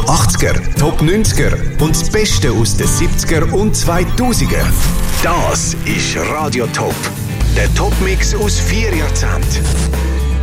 Top 80er, Top 90er und das Beste aus den 70er und 2000er. Das ist Radio Top. Der Top-Mix aus 4 Jahrzehnten.